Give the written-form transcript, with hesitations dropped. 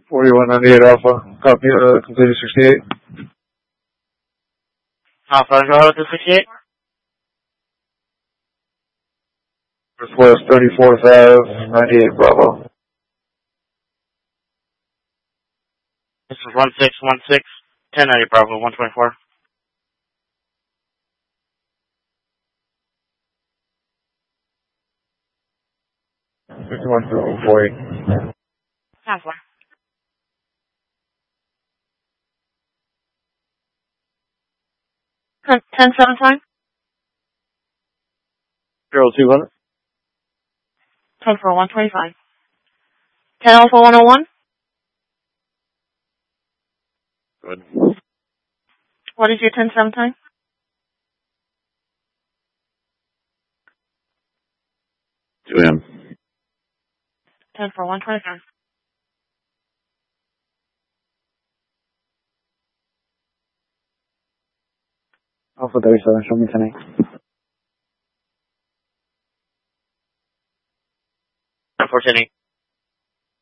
4198 Alpha. Copy, completed 68. Alpha, go ahead with the 68. Northwest 34th Ave, 98 Bravo. This is 1616, 1090 Bravo, 124. 5140. Alpha. Ten 7 0200. 10 for 125. 10 Alpha 101. Good. What is your 10-7 time? 2 a.m. 10 for 125. Alpha 37, show me 10 410